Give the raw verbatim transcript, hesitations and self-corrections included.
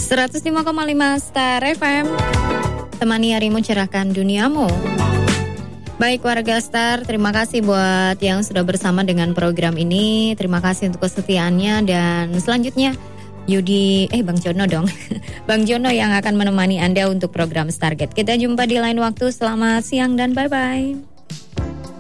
seratus lima koma lima Star F M. Temani harimu, cerahkan duniamu. Baik warga Star, terima kasih buat yang sudah bersama dengan program ini. Terima kasih untuk kesetiaannya. Dan selanjutnya Yudi, eh Bang Jono dong Bang Jono yang akan menemani Anda untuk program Stargate. Kita jumpa di lain waktu. Selamat siang dan bye-bye.